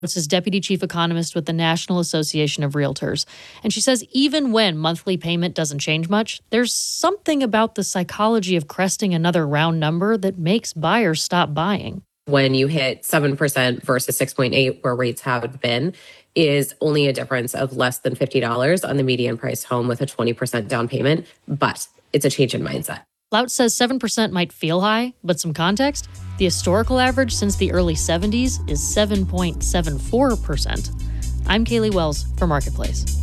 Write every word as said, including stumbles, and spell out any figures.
This is deputy chief economist with the National Association of Realtors. And she says even when monthly payment doesn't change much, there's something about the psychology of cresting another round number that makes buyers stop buying. When you hit seven percent versus six point eight, where rates have been, is only a difference of less than fifty dollars on the median priced home with a twenty percent down payment. But it's a change in mindset. Lout says seven percent might feel high, but some context, the historical average since the early seventies is seven point seven four percent. I'm Kaylee Wells for Marketplace.